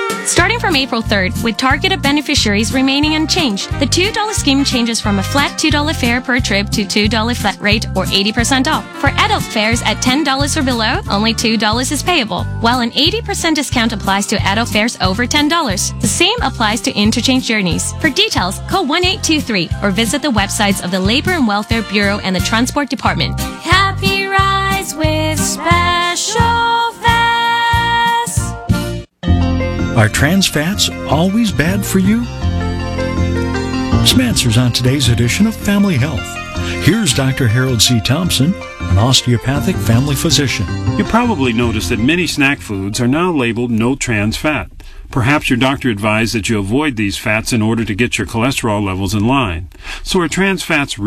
Starting from April 3rd, with targeted beneficiaries remaining unchanged, the $2 scheme changes from a flat $2 fare per trip to $2 flat rate or 80% off. For adult fares at $10 or below, only $2 is payable, while an 80% discount applies to adult fares over $10. The same applies to interchange journeys. For details, call 1-823 or visit the websites of the Labor and Welfare Bureau and the Transport Department. Happy rides with special fare. Are trans fats always bad for you? Some answers on today's edition of Family Health. Here's Dr. Harold C. Thompson, an osteopathic family physician. You probably noticed that many snack foods are now labeled no trans fat. Perhaps your doctor advised that you avoid these fats in order to get your cholesterol levels in line. So are trans fats